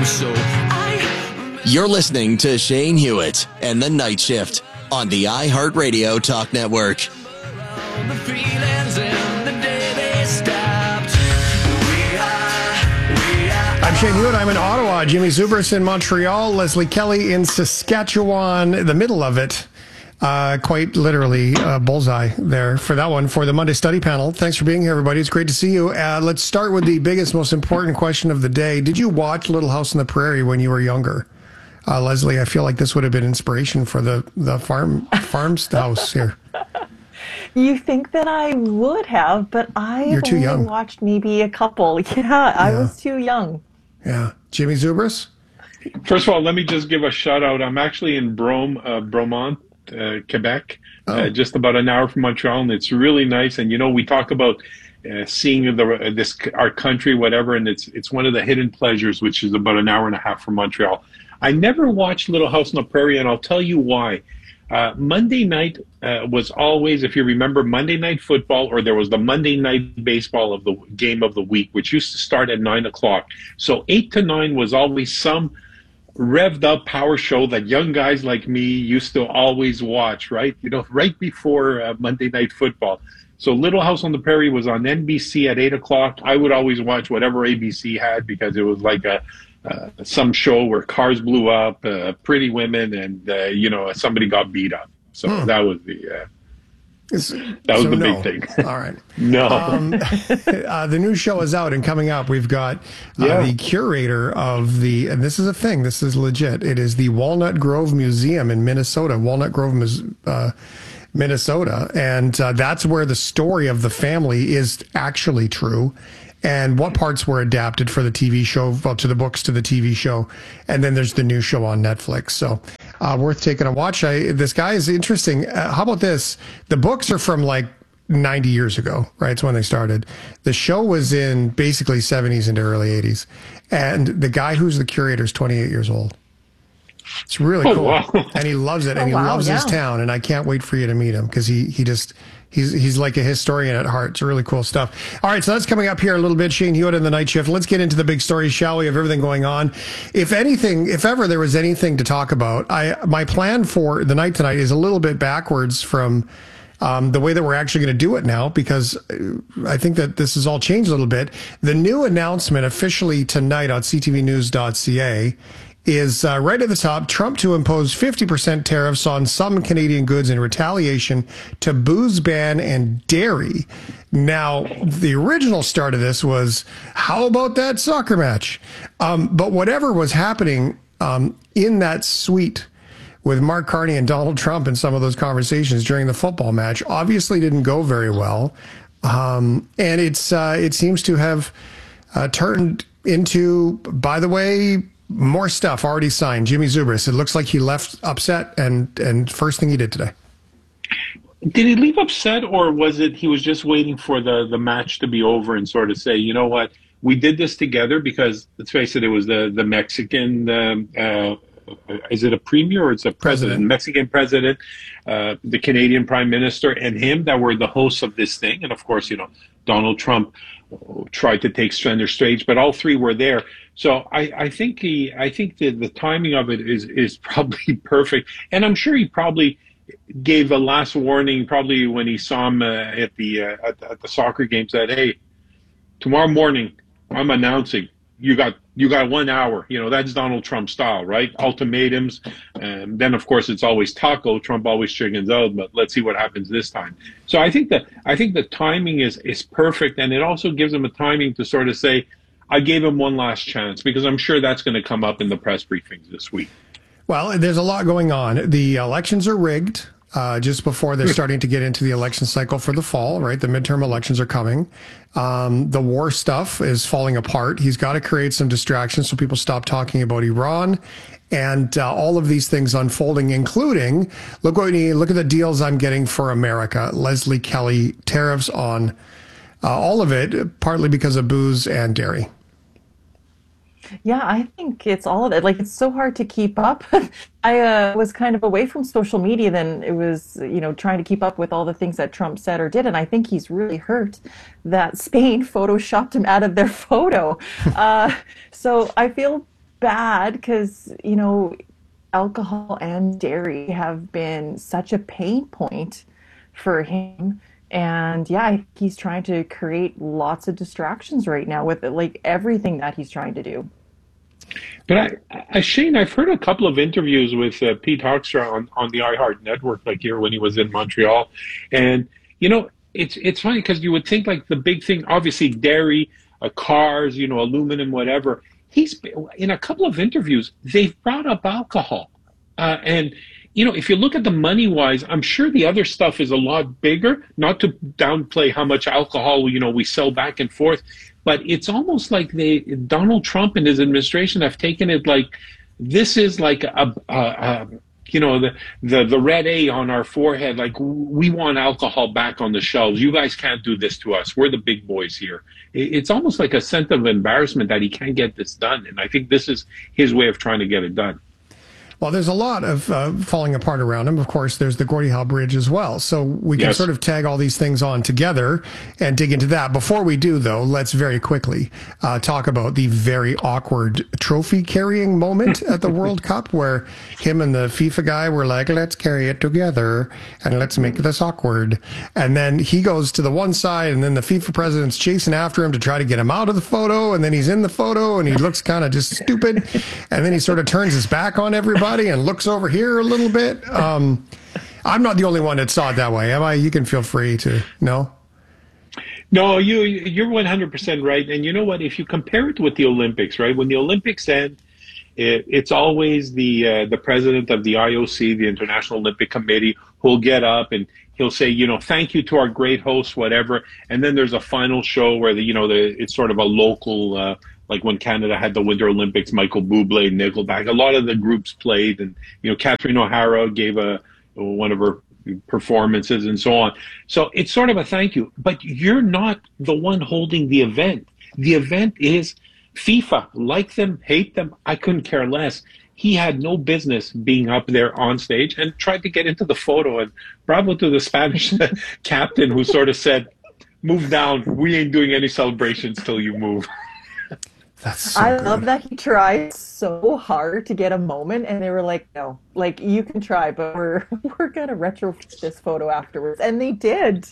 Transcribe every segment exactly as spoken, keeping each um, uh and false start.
So I... You're listening to Shane Hewitt and the Night Shift on the iHeartRadio Talk Network. The feelings in the day they stopped. We are, we are. I'm Shane Hewitt. I'm in Ottawa. Jimmy Zubris in Montreal. Leslie Kelly in Saskatchewan. The middle of it. Uh, quite literally, uh, bullseye there for that one for the Monday Study Panel. Thanks for being here, everybody. It's great to see you. Uh, let's start with the biggest, most important question of the day. Did you watch Little House on the Prairie when you were younger? Uh, Leslie, I feel like this would have been inspiration for the, the farm farm's house here. You think that I would have, but I You're too only young. watched maybe a couple. Yeah, I Yeah. was too young. Yeah. Jimmy Zubris? First of all, let me just give a shout out. I'm actually in Brome, uh, Bromont, uh, Quebec, Oh. uh, just about an hour from Montreal, and it's really nice. And you know, we talk about uh, seeing the uh, this our country, whatever, and it's it's one of the hidden pleasures, which is about an hour and a half from Montreal. I never watched Little House on the Prairie, and I'll tell you why. Uh, Monday night uh, was always, if you remember, Monday Night Football, or there was the Monday Night Baseball of the game of the week, which used to start at nine o'clock. So eight to nine was always some revved up power show that young guys like me used to always watch, right? You know, right before uh, Monday Night Football. So Little House on the Prairie was on N B C at eight o'clock. I would always watch whatever A B C had because it was like a uh, some show where cars blew up, uh, pretty women, and, uh, you know, somebody got beat up. So Hmm. that was the... Uh, Is- That was so the no. big thing. All right. no. Um, uh, the new show is out and coming up. We've got uh, Yeah. the curator of the, and this is a thing, this is legit. It is the Walnut Grove Museum in Minnesota, Walnut Grove, Mis- uh, Minnesota. And uh, that's where the story of the family is actually true. And what parts were adapted for the T V show, well, to the books, to the T V show. And then there's the new show on Netflix. So uh, worth taking a watch. I, this guy is interesting. Uh, how about this? The books are from like ninety years ago, right? It's when they started. The show was in basically seventies into early eighties. And the guy who's the curator is twenty-eight years old. It's really Oh, cool. wow. And he loves it, and Oh, he wow, loves his yeah. town. And I can't wait for you to meet him because he, he just, he's he's like a historian at heart. It's really cool stuff. All right, so that's coming up here a little bit. Shane Hewitt in the Night Shift. Let's get into the big stories, shall we, of everything going on. If anything, if ever there was anything to talk about, I my plan for the night tonight is a little bit backwards from um, the way that we're actually going to do it now, because uh, I think that this has all changed a little bit. The new announcement officially tonight on c t v news dot c a is uh, right at the top: Trump to impose fifty percent tariffs on some Canadian goods in retaliation to booze ban and dairy. Now, the original start of this was, how about that soccer match? Um, but whatever was happening um, in that suite with Mark Carney and Donald Trump and some of those conversations during the football match obviously didn't go very well. Um, and it's uh, it seems to have uh, turned into, by the way, more stuff already signed. Jimmy Zubris, it looks like he left upset, and, and first thing he did today. Did he leave upset, or was it he was just waiting for the, the match to be over and sort of say, you know what, we did this together? Because let's face it, it was the, the Mexican, um, uh, is it a premier or it's a president? President. Mexican president, uh, the Canadian prime minister, and him that were the hosts of this thing. And of course, you know, Donald Trump tried to take center stage, but all three were there. So I, I think he, I think the, the timing of it is is probably perfect, and I'm sure he probably gave a last warning, probably when he saw him uh, at the uh, at, at the soccer game, said, "Hey, tomorrow morning I'm announcing you got you got one hour." You know, that's Donald Trump style, right? Ultimatums, and then of course it's always taco. Trump always chickens out, but let's see what happens this time. So I think that I think the timing is is perfect, and it also gives him a timing to sort of say, I gave him one last chance, because I'm sure that's going to come up in the press briefings this week. Well, there's a lot going on. The elections are rigged uh, just before they're starting to get into the election cycle for the fall, right? The midterm elections are coming. Um, the war stuff is falling apart. He's got to create some distractions so people stop talking about Iran. And uh, all of these things unfolding, including, look what you look at the deals I'm getting for America. Leslie Kelly, tariffs on uh, all of it, partly because of booze and dairy. Yeah, I think it's all of it. Like, it's so hard to keep up. I uh, was kind of away from social media then. It was, you know, trying to keep up with all the things that Trump said or did. And I think he's really hurt that Spain photoshopped him out of their photo. uh, so I feel bad because, you know, alcohol and dairy have been such a pain point for him. And yeah, I think he's trying to create lots of distractions right now with like everything that he's trying to do. But I, I, Shane, I've heard a couple of interviews with uh, Pete Hoekstra on, on the iHeart Network, like here when he was in Montreal. And, you know, it's it's funny because you would think like the big thing, obviously dairy, uh, cars, you know, aluminum, whatever. He's in a couple of interviews, they've brought up alcohol. Uh, and, you know, if you look at the money wise, I'm sure the other stuff is a lot bigger, not to downplay how much alcohol, you know, we sell back and forth. But it's almost like they, Donald Trump and his administration have taken it like this is like a, a, a you know, the, the the red A on our forehead. Like we want alcohol back on the shelves. You guys can't do this to us. We're the big boys here. It's almost like a sense of embarrassment that he can't get this done. And I think this is his way of trying to get it done. Well, there's a lot of uh, falling apart around him. Of course, there's the Gordie Howe Bridge as well. So we can Yes. sort of tag all these things on together and dig into that. Before we do, though, let's very quickly uh, talk about the very awkward trophy carrying moment at the World Cup where him and the FIFA guy were like, let's carry it together and let's make this awkward. And then he goes to the one side and then the FIFA president's chasing after him to try to get him out of the photo. And then he's in the photo and he looks kind of just stupid. And then he sort of turns his back on everybody and looks over here a little bit. Um, I'm not the only one that saw it that way, am I? You can feel free to, no? No, you, you're one hundred percent right. And you know what? If you compare it with the Olympics, right? When the Olympics end, it, it's always the uh, the president of the I O C, the International Olympic Committee, who'll get up and he'll say, you know, thank you to our great hosts, whatever. And then there's a final show where, the you know, the it's sort of a local uh like when Canada had the Winter Olympics, Michael Bublé, Nickelback, a lot of the groups played, and you know, Catherine O'Hara gave a one of her performances and so on. So it's sort of a thank you, but you're not the one holding the event. The event is FIFA. Like them, hate them, I couldn't care less. He had no business being up there on stage and tried to get into the photo. And bravo to the Spanish captain who sort of said, "Move down. We ain't doing any celebrations till you move." That's so I good. love that he tried so hard to get a moment, and they were like, "No, like you can try, but we're we're gonna retrofit this photo afterwards," and they did.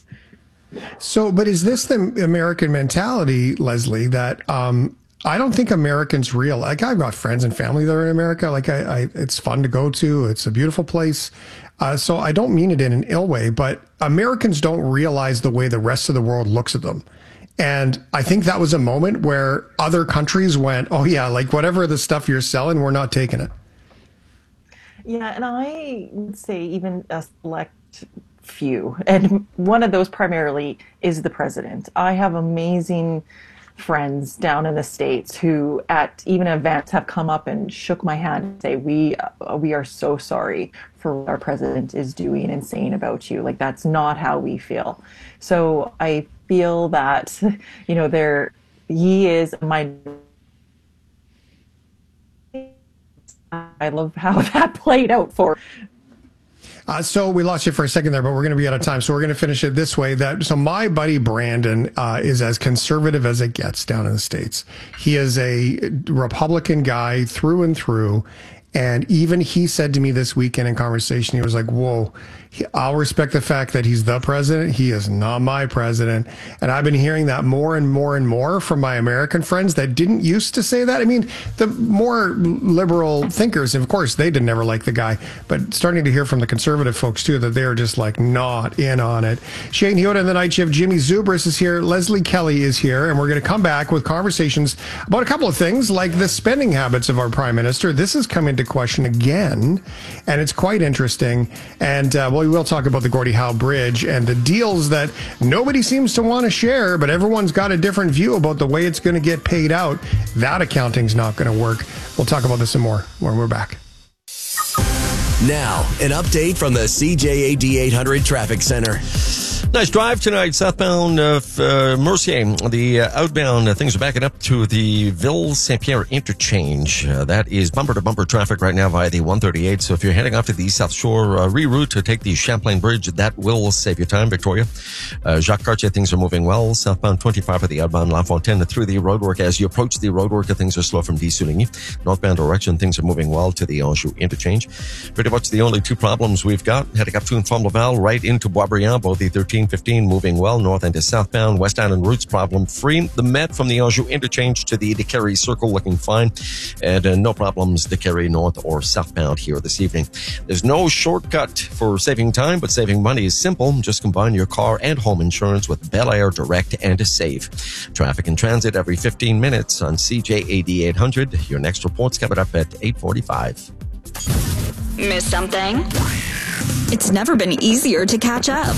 So, but is this the American mentality, Leslie, that um, I don't think Americans real. Like I've got friends and family that are in America. Like I, I it's fun to go to. It's a beautiful place. Uh, so I don't mean it in an ill way, but Americans don't realize the way the rest of the world looks at them. And I think that was a moment where other countries went, oh yeah, like whatever the stuff you're selling, we're not taking it. Yeah, and I would say even a select few, and one of those primarily is the president. I have amazing friends down in the States who at even events have come up and shook my hand and say, we uh, we are so sorry for what our president is doing and saying about you. Like that's not how we feel. So I feel that, you know, there he is my I love how that played out for Uh, so we lost you for a second there, but we're going to be out of time. So we're going to finish it this way. That so my buddy Brandon uh, is as conservative as it gets down in the States. He is a Republican guy through and through. And even he said to me this weekend in conversation, he was like, whoa, he, I'll respect the fact that he's the president. He is not my president. And I've been hearing that more and more and more from my American friends that didn't used to say that. I mean, the more liberal thinkers, of course, they didn't ever like the guy, but starting to hear from the conservative folks too, that they're just like not in on it. Shane Hewitt in the night shift. Jimmy Zubris is here. Leslie Kelly is here. And we're going to come back with conversations about a couple of things like the spending habits of our prime minister. This has come into question again, and it's quite interesting. And uh, well, we will talk about the Gordie Howe Bridge and the deals that nobody seems to want to share, but everyone's got a different view about the way it's going to get paid out. That accounting's not going to work. We'll talk about this some more when we're back. Now, an update from the C J A D eight hundred Traffic Center. Nice drive tonight, southbound uh, uh, Mercier. The uh, outbound uh, things are backing up to the Ville-Saint-Pierre interchange. Uh, that is bumper-to-bumper traffic right now via the one thirty-eight. So if you're heading off to the East South Shore, uh, reroute to take the Champlain Bridge. That will save you time, Victoria. Uh, Jacques Cartier, things are moving well. Southbound twenty-five for the outbound La Fontaine through the roadwork. As you approach the roadwork, things are slow from Dix-Souligny. Northbound direction, things are moving well to the Anjou interchange. Pretty much the only two problems we've got. Heading up to Font-Laval, right into Boisbriand, both the thirteen fifteen moving well. North end is southbound. West Island routes problem free. The Met from the Anjou interchange to the DeCarry Circle looking fine. And uh, no problems DeCarry north or southbound here this evening. There's no shortcut for saving time, but saving money is simple. Just combine your car and home insurance with Bel Air Direct and save. Traffic and transit every fifteen minutes on C J A D eight hundred. Your next report's coming up at eight forty-five. Miss something? It's never been easier to catch up.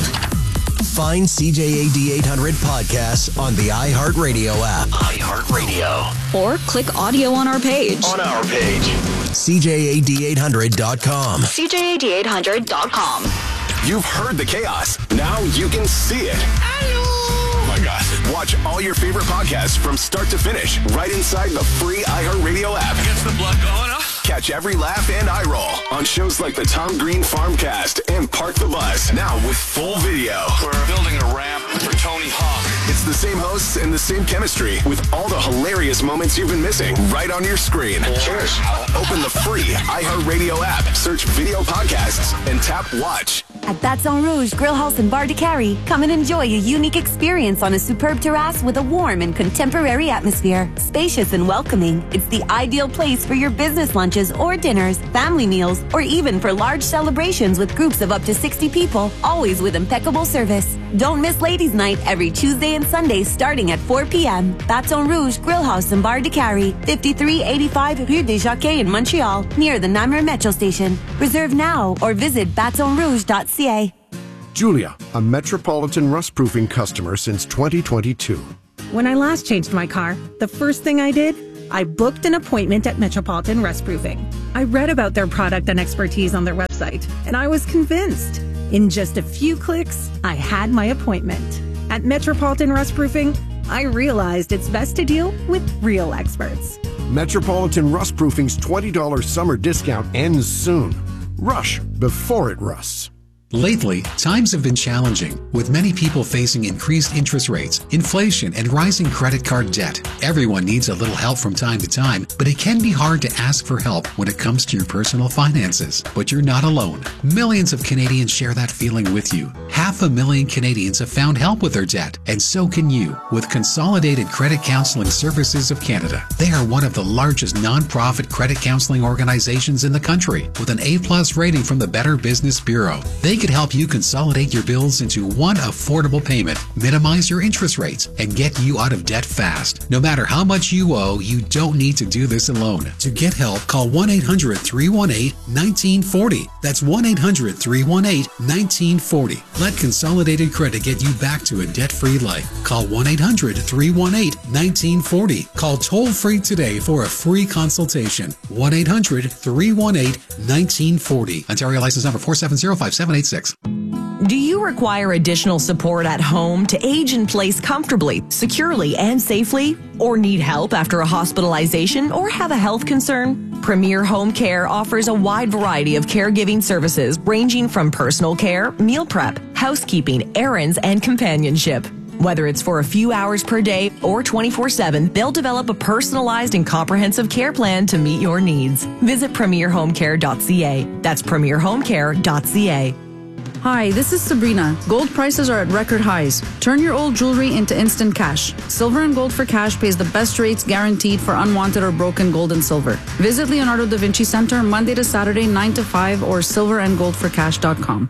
Find C J A D eight hundred podcasts on the iHeartRadio app. iHeartRadio. Or click audio on our page. On our page. C J A D eight hundred dot com. C J A D eight hundred dot com. You've heard the chaos. Now you can see it. Hello. Oh my God. Watch all your favorite podcasts from start to finish right inside the free iHeartRadio app. Gets the blood going, huh? Catch every laugh and eye roll on shows like the Tom Green Farmcast and Park the Bus. Now with full video. We're building a ramp for Tony Hawk. It's the same hosts and the same chemistry with all the hilarious moments you've been missing right on your screen. Cheers. Open the free iHeartRadio app, search video podcasts, and tap watch. At Baton Rouge Grill House and Bar de Carrie, come and enjoy a unique experience on a superb terrace with a warm and contemporary atmosphere. Spacious and welcoming, it's the ideal place for your business lunches or dinners, family meals, or even for large celebrations with groups of up to sixty people, always with impeccable service. Don't miss Ladies' Night every Tuesday and Sunday starting at four p.m. Baton Rouge Grill House and Bar de Carrie, fifty-three eighty-five Rue des Jacquets in Montreal, near the Namur Metro Station. Reserve now or visit baton rouge dot c a. Julia, a Metropolitan rust-proofing customer since twenty twenty-two. When I last changed my car, the first thing I did, I booked an appointment at Metropolitan Rustproofing. I read about their product and expertise on their website, and I was convinced. In just a few clicks, I had my appointment. At Metropolitan Rustproofing, I realized it's best to deal with real experts. Metropolitan Rustproofing's twenty dollars summer discount ends soon. Rush before it rusts. Lately, times have been challenging, with many people facing increased interest rates, inflation, and rising credit card debt. Everyone needs a little help from time to time, but it can be hard to ask for help when it comes to your personal finances. But you're not alone. Millions of Canadians share that feeling with you. Half a million Canadians have found help with their debt, and so can you with Consolidated Credit Counseling Services of Canada. They are one of the largest nonprofit credit counseling organizations in the country, with an A-plus rating from the Better Business Bureau. They could help you consolidate your bills into one affordable payment, minimize your interest rates, and get you out of debt fast. No matter how much you owe, you don't need to do this alone. To get help, call one eight hundred three one eight one nine four zero. That's one eight hundred three one eight one nine four zero. Let Consolidated Credit get you back to a debt-free life. Call one eight hundred three one eight one nine four zero. Call toll-free today for a free consultation. one eight hundred three one eight one nine four zero. Ontario license number four seven zero five seven eight six. Do you require additional support at home to age in place comfortably, securely, and safely? Or need help after a hospitalization or have a health concern? Premier Home Care offers a wide variety of caregiving services ranging from personal care, meal prep, housekeeping, errands, and companionship. Whether it's for a few hours per day or twenty-four seven, they'll develop a personalized and comprehensive care plan to meet your needs. Visit premier home care dot c a. That's premier home care dot c a. Hi, this is Sabrina. Gold prices are at record highs. Turn your old jewelry into instant cash. Silver and Gold for Cash pays the best rates guaranteed for unwanted or broken gold and silver. Visit Leonardo da Vinci Center Monday to Saturday, nine to five, or silver and gold for cash dot com.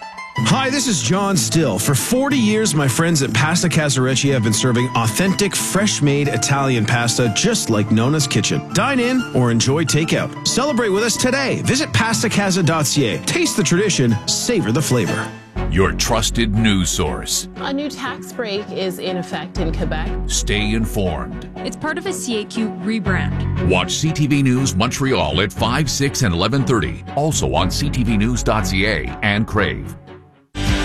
Hi, this is John Still. For forty years, my friends at Pasta Casarecci have been serving authentic, fresh-made Italian pasta just like Nona's Kitchen. Dine in or enjoy takeout. Celebrate with us today. Visit pasta casa dot c a. Taste the tradition, savor the flavor. Your trusted news source. A new tax break is in effect in Quebec. Stay informed. It's part of a C A Q rebrand. Watch C T V News Montreal at five, six, and eleven thirty. Also on c t v news dot c a and Crave.